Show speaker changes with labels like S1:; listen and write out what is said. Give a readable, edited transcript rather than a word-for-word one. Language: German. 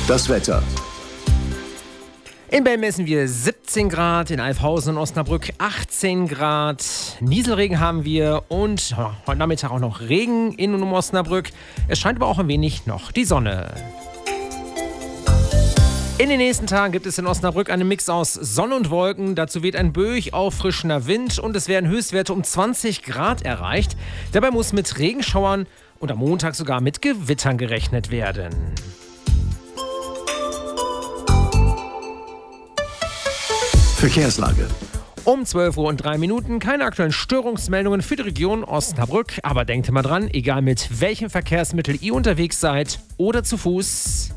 S1: Das Wetter.
S2: In Belm messen wir 17 Grad, in Alfhausen und Osnabrück 18 Grad. Nieselregen haben wir und heute Nachmittag auch noch Regen in und um Osnabrück. Es scheint aber auch ein wenig noch die Sonne. In den nächsten Tagen gibt es in Osnabrück einen Mix aus Sonne und Wolken. Dazu weht ein böig auffrischender Wind und es werden Höchstwerte um 20 Grad erreicht. Dabei muss mit Regenschauern und am Montag sogar mit Gewittern gerechnet werden.
S1: Verkehrslage.
S2: Um 12:03 Uhr keine aktuellen Störungsmeldungen für die Region Osnabrück. Aber denkt immer dran, egal mit welchem Verkehrsmittel ihr unterwegs seid oder zu Fuß.